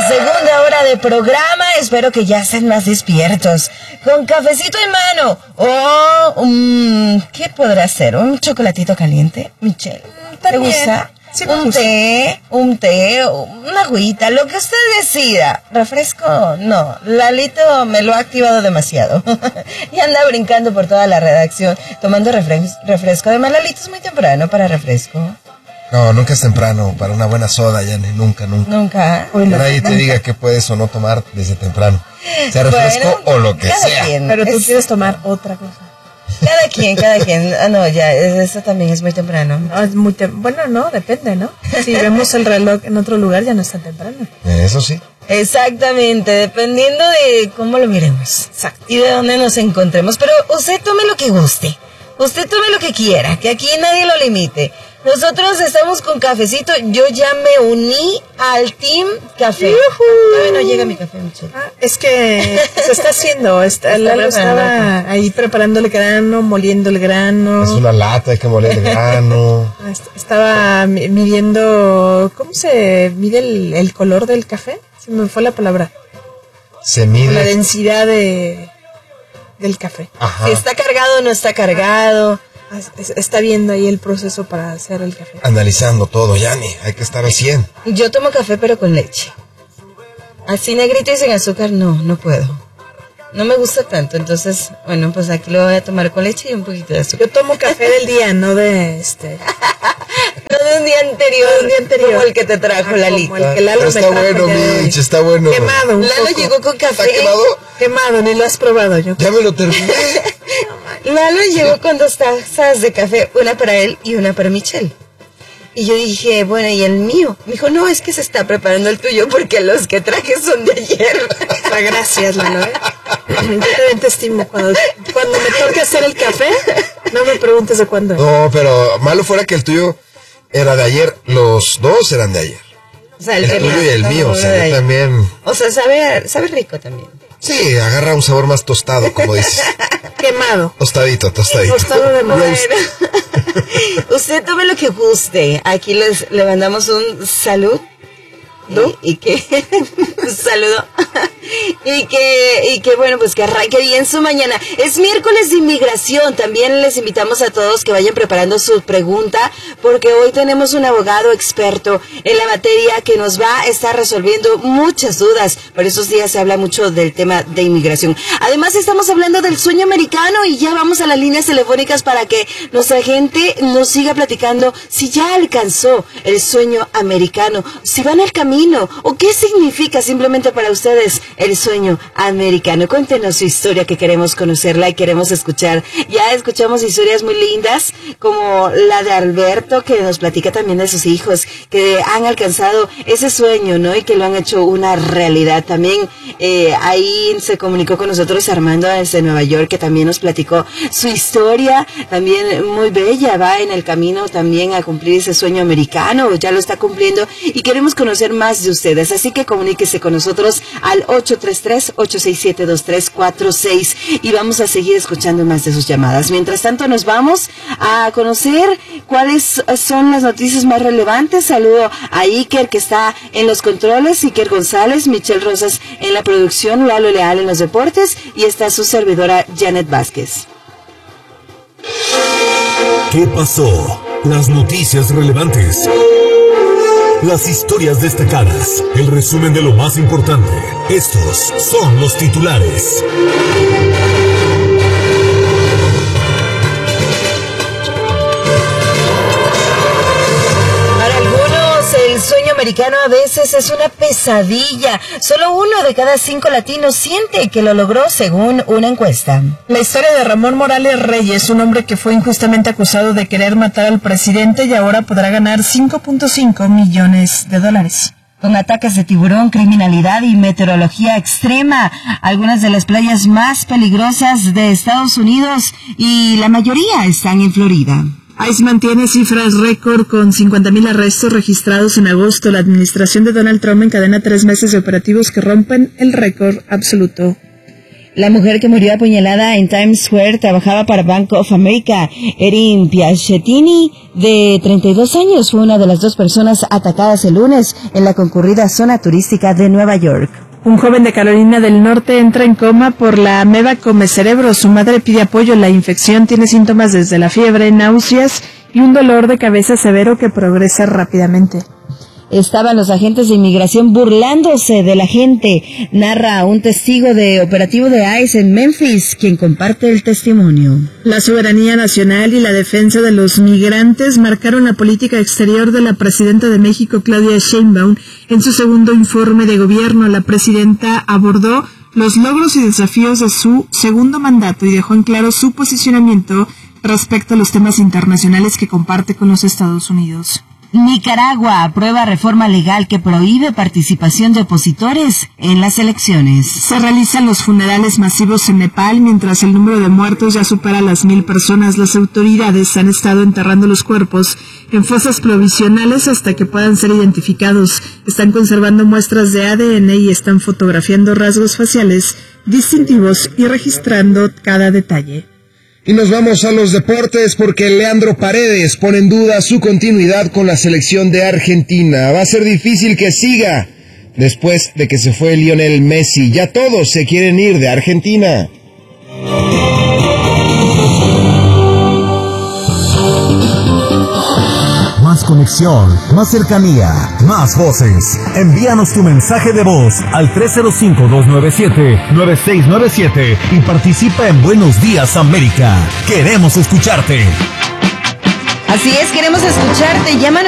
segunda hora de programa. Espero que ya estén más despiertos. Con cafecito en mano. O, ¿qué podrá ser? ¿Un chocolatito caliente? Michelle, ¿te gusta? Sí, un té, una agüita, lo que usted decida. ¿Refresco? No, Lalito me lo ha activado demasiado. Y anda brincando por toda la redacción, tomando refresco. Además, Lalito es muy temprano para refresco. No, nunca es temprano para una buena soda, Yane. Nunca. Nunca. Que nadie te diga que puedes o no tomar desde temprano. Sea refresco o lo que sea. Pero tú quieres tomar otra cosa. Cada quien. Ah, no, ya, eso también es muy temprano. No, es muy bueno, no, depende, ¿no? Si vemos el reloj en otro lugar ya no es tan temprano. Eso sí. Exactamente, dependiendo de cómo lo miremos. Exacto. Y de dónde nos encontremos. Pero usted tome lo que guste. Usted tome lo que quiera, que aquí nadie lo limite. Nosotros estamos con cafecito. Yo ya me uní al Team Café. Todavía no llega mi café, Michelle. Es que se está haciendo. Lalo estaba ahí preparando el grano, moliendo el grano. Es una lata, hay que moler el grano. Estaba midiendo... ¿Cómo se mide el color del café? Se me fue la palabra. Se mide... La densidad del café. Ajá. Si está cargado o no está cargado. Está viendo ahí el proceso para hacer el café. Analizando todo, Yane, hay que estar al 100. Yo tomo café pero con leche. Así negrito y sin azúcar no puedo. No me gusta tanto, entonces, bueno, pues aquí lo voy a tomar con leche y un poquito de azúcar. Yo tomo café del día, no de No de un día anterior. Como el que te trajo Lalito. Como el que Lalo me está trajo bueno, Mitch, está bueno. Quemado un Lalo poco. llegó con café. ¿Está quemado? Quemado, ni lo has probado yo. Ya me lo terminé. Lalo llegó con 2 tazas de café, una para él y una para Michelle. Y yo dije, bueno, ¿y el mío? Me dijo, no, es que se está preparando el tuyo porque los que traje son de ayer. Gracias, Lalo, Yo también te estimo. Cuando me toque hacer el café, no me preguntes de cuándo. No, pero malo fuera que el tuyo era de ayer. Los dos eran de ayer. O sea, el tuyo y el mío, o sea, yo también... O sea, sabe rico también. Sí, agarra un sabor más tostado, como dices. Quemado. Tostadito. Tostado de madera. Usted tome lo que guste. Aquí le mandamos un salud. Y que un saludo y que bueno, pues que arranque bien su mañana. Es miércoles de inmigración. También les invitamos a todos que vayan preparando su pregunta, porque hoy tenemos un abogado experto en la materia que nos va a estar resolviendo muchas dudas. Por esos días se habla mucho del tema de inmigración. Además estamos hablando del sueño americano y ya vamos a las líneas telefónicas para que nuestra gente nos siga platicando si ya alcanzó el sueño americano, si van al camino, o qué significa simplemente para ustedes el sueño americano. Cuéntenos su historia, que queremos conocerla y queremos escuchar. Ya escuchamos historias muy lindas, como la de Alberto, que nos platica también de sus hijos, que han alcanzado ese sueño, ¿no? Y que lo han hecho una realidad. También ahí se comunicó con nosotros Armando desde Nueva York, que también nos platicó su historia, también muy bella, va en el camino también a cumplir ese sueño americano, ya lo está cumpliendo, y queremos conocer más de ustedes, así que comuníquese con nosotros al 833-867-2346 y vamos a seguir escuchando más de sus llamadas. Mientras tanto, nos vamos a conocer cuáles son las noticias más relevantes. Saludo a Iker, que está en los controles, Iker González, Michelle Rosas en la producción, Lalo Leal en los deportes, y está su servidora Janet Vázquez. ¿Qué pasó? Las noticias relevantes, las historias destacadas, el resumen de lo más importante. Estos son los titulares. Para algunos, el sueño americano a veces es una pesadilla. Solo 1 de cada 5 latinos siente que lo logró, según una encuesta. La historia de Ramón Morales Reyes, un hombre que fue injustamente acusado de querer matar al presidente y ahora podrá ganar $5.5 millones. Con ataques de tiburón, criminalidad y meteorología extrema, algunas de las playas más peligrosas de Estados Unidos, y la mayoría están en Florida. ICE mantiene cifras récord con 50,000 arrestos registrados en agosto. La administración de Donald Trump encadena 3 meses de operativos que rompen el récord absoluto. La mujer que murió apuñalada en Times Square trabajaba para Bank of America. Erin Piacettini, de 32 años, fue una de las 2 personas atacadas el lunes en la concurrida zona turística de Nueva York. Un joven de Carolina del Norte entra en coma por la ameba comecerebro. Su madre pide apoyo. La infección tiene síntomas desde la fiebre, náuseas y un dolor de cabeza severo que progresa rápidamente. Estaban los agentes de inmigración burlándose de la gente, narra un testigo de operativo de ICE en Memphis, quien comparte el testimonio. La soberanía nacional y la defensa de los migrantes marcaron la política exterior de la presidenta de México, Claudia Sheinbaum. En su segundo informe de gobierno, la presidenta abordó los logros y desafíos de su segundo mandato y dejó en claro su posicionamiento respecto a los temas internacionales que comparte con los Estados Unidos. Nicaragua aprueba reforma legal que prohíbe participación de opositores en las elecciones. Se realizan los funerales masivos en Nepal, mientras el número de muertos ya supera las 1,000 personas. Las autoridades han estado enterrando los cuerpos en fosas provisionales hasta que puedan ser identificados. Están conservando muestras de ADN y están fotografiando rasgos faciales distintivos y registrando cada detalle. Y nos vamos a los deportes porque Leandro Paredes pone en duda su continuidad con la selección de Argentina. Va a ser difícil que siga después de que se fue Lionel Messi. Ya todos se quieren ir de Argentina. Más conexión, más cercanía, más voces. Envíanos tu mensaje de voz al 305-297-9697 y participa en Buenos Días América. Queremos escucharte. Así es, queremos escucharte. Llámanos